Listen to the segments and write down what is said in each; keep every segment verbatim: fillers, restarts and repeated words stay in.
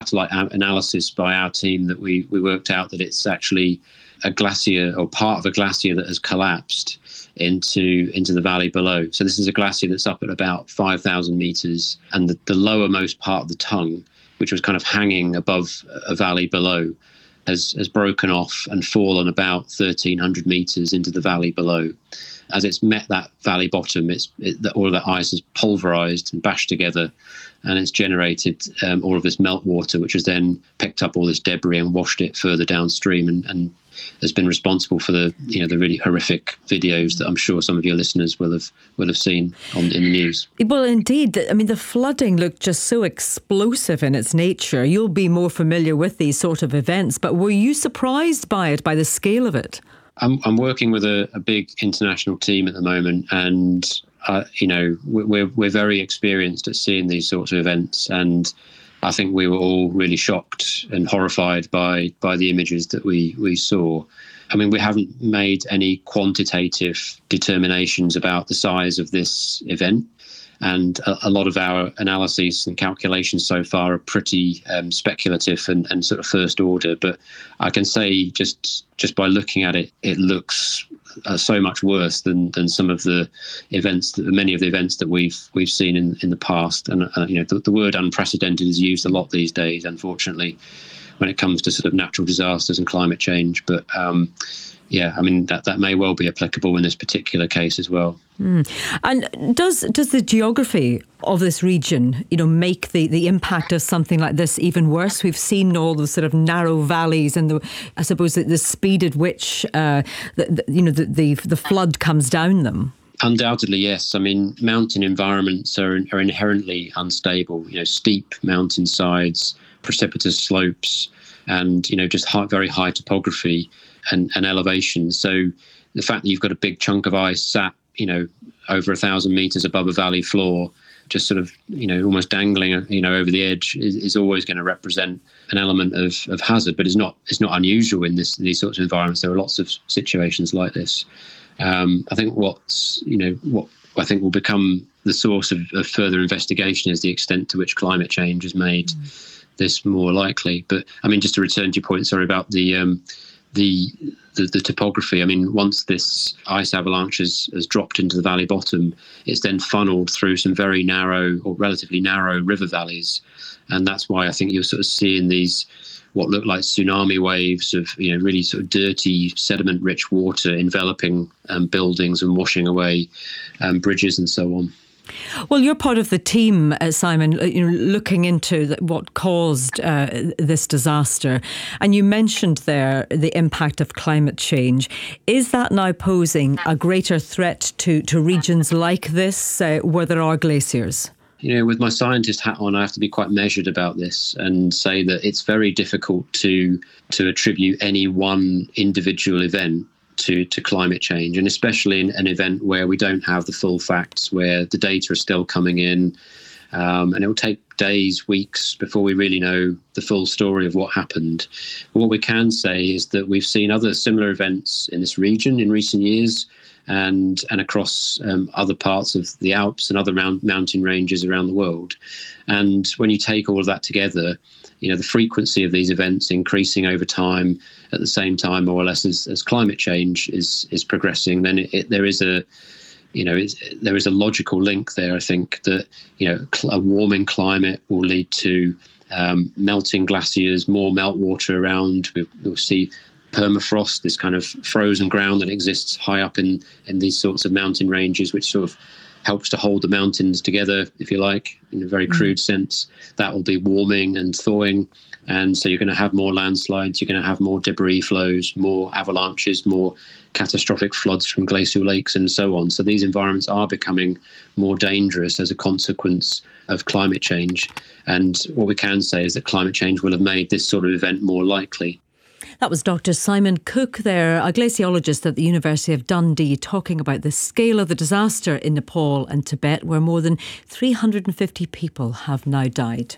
satellite analysis by our team that we, we worked out that it's actually a glacier or part of a glacier that has collapsed into into the valley below. So this is a glacier that's up at about five thousand metres, and the, the lowermost part of the tongue, which was kind of hanging above a valley below, has, has broken off and fallen about thirteen hundred metres into the valley below. As it's met that valley bottom, it's it, all of that ice is pulverised and bashed together, and it's generated um, all of this meltwater, which has then picked up all this debris and washed it further downstream, and, and has been responsible for the you know the really horrific videos that I'm sure some of your listeners will have will have seen on in the news. Well, indeed, I mean the flooding looked just so explosive in its nature. You'll be more familiar with these sort of events, but were you surprised by it, by the scale of it? I'm, I'm working with a, a big international team at the moment, and uh, you know we're we're very experienced at seeing these sorts of events, and I think we were all really shocked and horrified by by the images that we we saw. I mean, we haven't made any quantitative determinations about the size of this event, and a, a lot of our analyses and calculations so far are pretty um, speculative and, and sort of first order. But I can say just just by looking at it, it looks uh, so much worse than than some of the events, that, many of the events that we've we've seen in, in the past. And uh, you know, the, the word unprecedented is used a lot these days, unfortunately, when it comes to sort of natural disasters and climate change. But um, yeah, I mean, that, that may well be applicable in this particular case as well. Mm. And does does the geography of this region, you know, make the, the impact of something like this even worse? We've seen all the sort of narrow valleys and the, I suppose, the, the speed at which, uh, the, the, you know, the, the the flood comes down them. Undoubtedly, yes. I mean, mountain environments are are inherently unstable. You know, steep mountainsides, precipitous slopes, and you know, just high, very high topography and, and elevation. So the fact that you've got a big chunk of ice sat, you know, over a thousand meters above a valley floor, just sort of, you know, almost dangling, you know, over the edge, is, is always going to represent an element of, of hazard. But it's not it's not unusual in this these sorts of environments. There are lots of situations like this. Um, I think what's, you know, what I think will become the source of, of further investigation is the extent to which climate change has made mm. this more likely. But I mean, just to return to your point, sorry, about the um, the, the the topography. I mean, once this ice avalanche has, has dropped into the valley bottom, it's then funneled through some very narrow or relatively narrow river valleys, and that's why I think you're sort of seeing these what look like tsunami waves of, you know, really sort of dirty, sediment-rich water enveloping um, buildings and washing away um, bridges and so on. Well, you're part of the team, uh, Simon, you know, looking into the, what caused uh, this disaster. And you mentioned there the impact of climate change. Is that now posing a greater threat to, to regions like this, uh, where there are glaciers? You know, with my scientist hat on, I have to be quite measured about this and say that it's very difficult to to attribute any one individual event to, to climate change, and especially in an event where we don't have the full facts, where the data is still coming in, um, and it will take days, weeks before we really know the full story of what happened. But what we can say is that we've seen other similar events in this region in recent years, and and across um, other parts of the Alps and other mount, mountain ranges around the world. And when you take all of that together, you know, the frequency of these events increasing over time at the same time, more or less, as, as climate change is is progressing, then it, it, there is a, you know, it's, there is a logical link there. I think that, you know, a warming climate will lead to um, melting glaciers, more meltwater around. We, we'll see permafrost, this kind of frozen ground that exists high up in, in these sorts of mountain ranges, which sort of helps to hold the mountains together, if you like, in a very crude mm. sense. That will be warming and thawing. And so you're going to have more landslides, you're going to have more debris flows, more avalanches, more catastrophic floods from glacial lakes and so on. So these environments are becoming more dangerous as a consequence of climate change. And what we can say is that climate change will have made this sort of event more likely. That was Doctor Simon Cook there, a glaciologist at the University of Dundee, talking about the scale of the disaster in Nepal and Tibet, where more than three hundred fifty people have now died.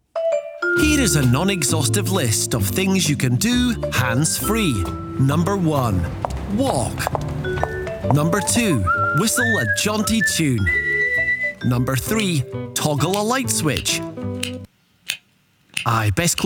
Here is a non-exhaustive list of things you can do hands-free. Number one, walk. Number two, whistle a jaunty tune. Number three, toggle a light switch. Aye, best